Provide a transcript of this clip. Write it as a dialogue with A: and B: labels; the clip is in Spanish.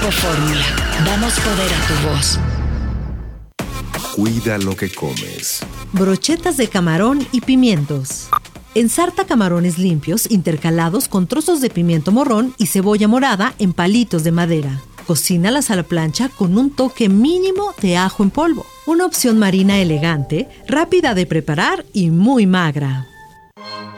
A: Grupo Fórmula. Damos poder a tu voz.
B: Cuida lo que comes.
C: Brochetas de camarón y pimientos. Ensarta camarones limpios intercalados con trozos de pimiento morrón y cebolla morada en palitos de madera. Cocínalas a la plancha con un toque mínimo de ajo en polvo. Una opción marina elegante, rápida de preparar y muy magra.